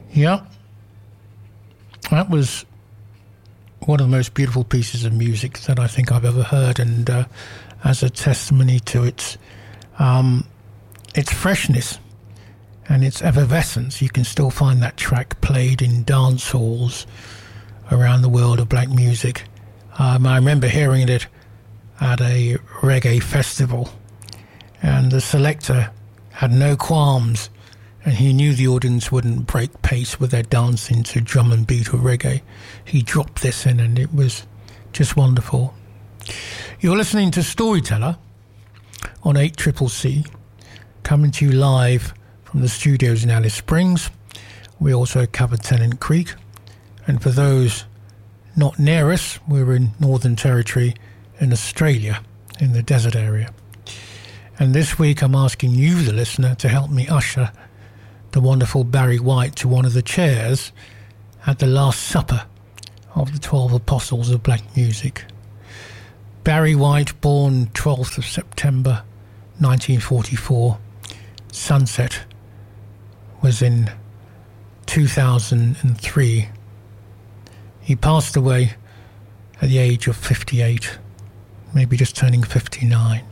Yeah. That was one of the most beautiful pieces of music that I think I've ever heard, and as a testimony to its freshness and its effervescence, you can still find that track played in dance halls around the world of black music. I remember hearing it at a reggae festival, and the selector had no qualms, and he knew the audience wouldn't break pace with their dancing to drum and beat or reggae. He dropped this in, and it was just wonderful. You're listening to Storyteller on 8CCC, coming to you live from the studios in Alice Springs. We also cover Tennant Creek. And for those not near us, we're in Northern Territory in Australia, in the desert area. And this week I'm asking you, the listener, to help me usher the wonderful Barry White to one of the chairs at the Last Supper of the 12 Apostles of Black Music. Barry White, born 12th of September 1944. Sunset was in 2003. He passed away at the age of 58, maybe just turning 59.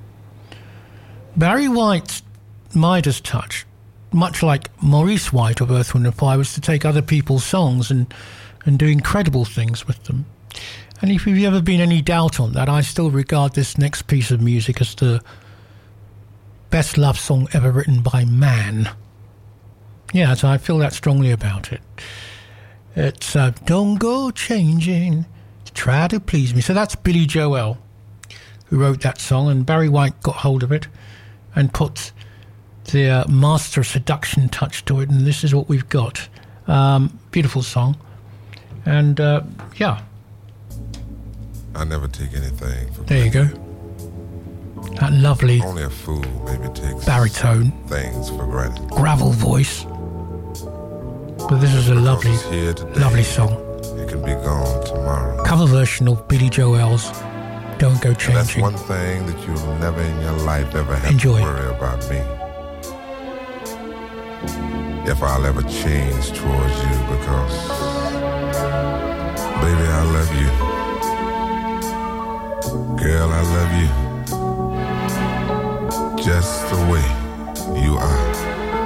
Barry White's Midas touch, much like Maurice White of Earth, Wind & Fire, was to take other people's songs and do incredible things with them. And if you've ever been any doubt on that, I still regard this next piece of music as the best love song ever written by man. Yeah, so I feel that strongly about it. It's Don't Go Changing to Try to Please Me. So that's Billy Joel who wrote that song, and Barry White got hold of it and put the master seduction touch to it, and this is what we've got. Beautiful song. And yeah, I never take anything for there granted. You go. That lovely only a fool maybe takes baritone things for granted, gravel voice. But this is a lovely song. It can be gone tomorrow. Cover version of Billy Joel's Don't Go Changing. And that's one thing that you'll never in your life ever have Enjoy. To worry about me. If I'll ever change towards you, because baby, I love you. Girl, I love you just the way you are.